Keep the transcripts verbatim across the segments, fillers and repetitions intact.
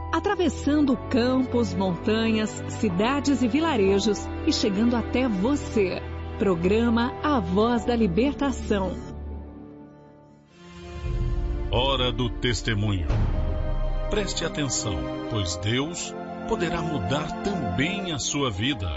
atravessando campos, montanhas, cidades e vilarejos e chegando até você. Programa A Voz da Libertação. Hora do testemunho. Preste atenção, pois Deus poderá mudar também a sua vida.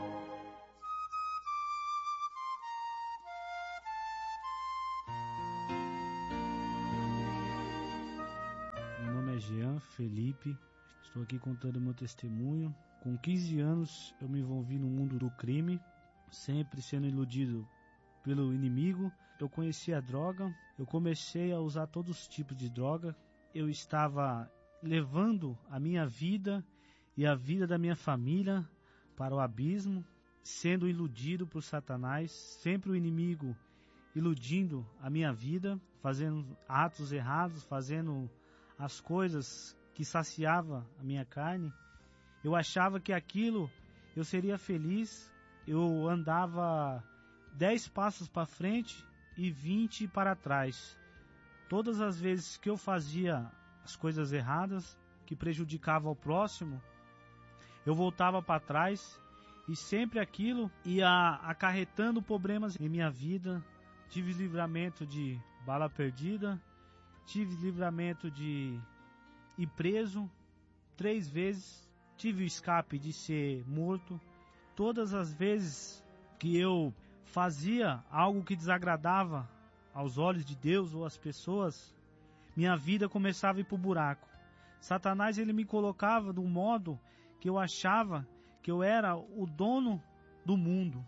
Meu nome é Jean Felipe, estou aqui contando meu testemunho. Com quinze anos eu me envolvi no mundo do crime, sempre sendo iludido pelo inimigo. Eu conheci a droga, eu comecei a usar todos os tipos de droga. Eu estava levando a minha vida e a vida da minha família para o abismo, sendo iludido por Satanás, sempre o inimigo iludindo a minha vida, fazendo atos errados, fazendo as coisas que saciava a minha carne. Eu achava que aquilo eu seria feliz. Eu andava dez passos para frente e vinte para trás. Todas as vezes que eu fazia as coisas erradas, que prejudicavam o próximo, eu voltava para trás e sempre aquilo ia acarretando problemas em minha vida. Tive livramento de bala perdida, tive livramento de ir preso três vezes, tive o escape de ser morto. Todas as vezes que eu fazia algo que desagradava aos olhos de Deus ou às pessoas, minha vida começava a ir pro buraco. Satanás, ele me colocava de um modo que eu achava que eu era o dono do mundo.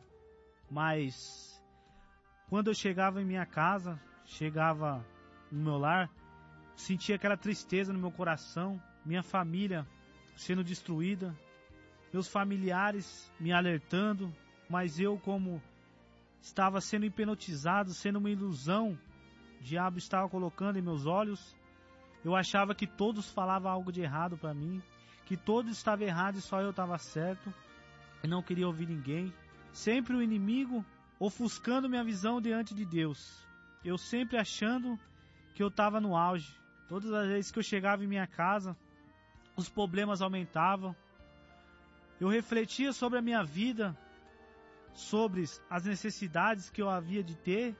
Mas quando eu chegava em minha casa, chegava no meu lar, sentia aquela tristeza no meu coração, minha família sendo destruída, meus familiares me alertando, mas eu, como estava sendo hipnotizado, sendo uma ilusão, o diabo estava colocando em meus olhos. Eu achava que todos falavam algo de errado para mim, que todos estavam errados e só eu estava certo. Eu não queria ouvir ninguém. Sempre o inimigo ofuscando minha visão diante de Deus. Eu sempre achando que eu estava no auge. Todas as vezes que eu chegava em minha casa, os problemas aumentavam. Eu refletia sobre a minha vida, sobre as necessidades que eu havia de ter,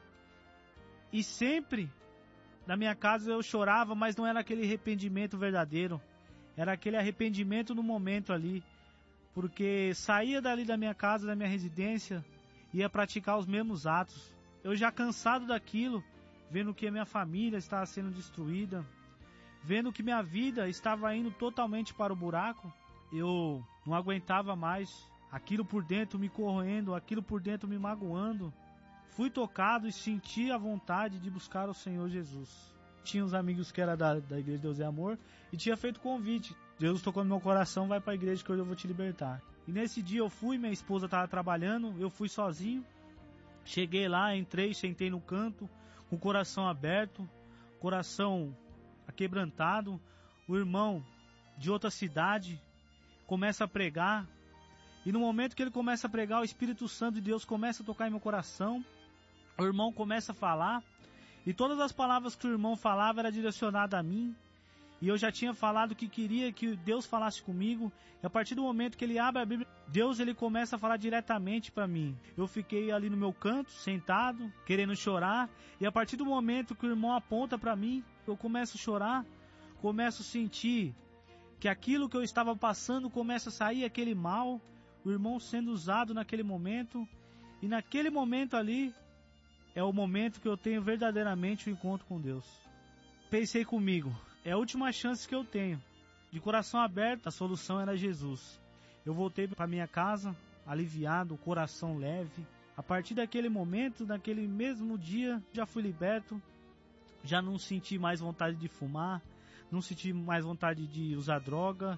e sempre na minha casa eu chorava, mas não era aquele arrependimento verdadeiro, era aquele arrependimento no momento ali, porque saía dali da minha casa, da minha residência, ia praticar os mesmos atos. Eu já cansado daquilo, vendo que a minha família estava sendo destruída, vendo que minha vida estava indo totalmente para o buraco, eu não aguentava mais, aquilo por dentro me corroendo, aquilo por dentro me magoando. Fui tocado e senti a vontade de buscar o Senhor Jesus. Tinha uns amigos que eram da, da Igreja de Deus é Amor e tinha feito convite. Deus tocou no meu coração, vai para a igreja que hoje eu vou te libertar. E nesse dia eu fui, minha esposa estava trabalhando, eu fui sozinho. Cheguei lá, entrei, sentei no canto, com o coração aberto, coração aquebrantado. O irmão de outra cidade começa a pregar, e no momento que ele começa a pregar, o Espírito Santo de Deus começa a tocar em meu coração. O irmão começa a falar, e todas as palavras que o irmão falava eram direcionadas a mim, e eu já tinha falado que queria que Deus falasse comigo, e a partir do momento que ele abre a Bíblia, Deus ele começa a falar diretamente para mim. Eu fiquei ali no meu canto, sentado, querendo chorar, e a partir do momento que o irmão aponta para mim, eu começo a chorar, começo a sentir que aquilo que eu estava passando começa a sair, aquele mal, o irmão sendo usado naquele momento, e naquele momento ali é o momento que eu tenho verdadeiramente o um encontro com Deus. Pensei comigo, é a última chance que eu tenho. De coração aberto, a solução era Jesus. Eu voltei para minha casa, aliviado, o coração leve. A partir daquele momento, naquele mesmo dia, já fui liberto, já não senti mais vontade de fumar, não senti mais vontade de usar droga.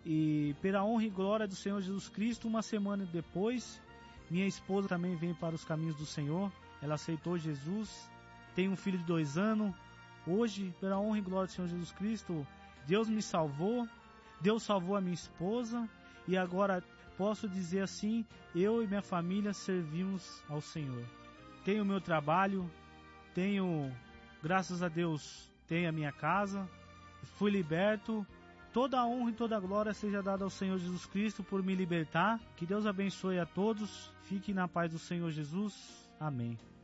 E pela honra e glória do Senhor Jesus Cristo, uma semana depois, minha esposa também veio para os caminhos do Senhor. Ela aceitou Jesus, tem um filho de dois anos. Hoje, pela honra e glória do Senhor Jesus Cristo, Deus me salvou, Deus salvou a minha esposa, e agora posso dizer assim, eu e minha família servimos ao Senhor. Tenho o meu trabalho, tenho, graças a Deus, tenho a minha casa, fui liberto, toda a honra e toda a glória seja dada ao Senhor Jesus Cristo por me libertar. Que Deus abençoe a todos. Fique na paz do Senhor Jesus. Amém.